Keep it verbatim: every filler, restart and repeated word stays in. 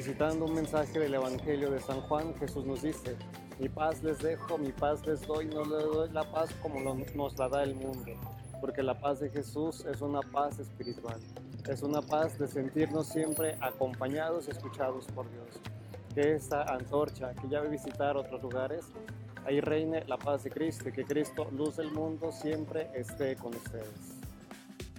Visitando un mensaje del Evangelio de San Juan, Jesús nos dice: mi paz les dejo, mi paz les doy, no les doy la paz como lo- nos la da el mundo, porque la paz de Jesús es una paz espiritual, es una paz de sentirnos siempre acompañados y escuchados por Dios. Que esta antorcha que ya va a visitar otros lugares, ahí reine la paz de Cristo y que Cristo, luz del mundo, siempre esté con ustedes.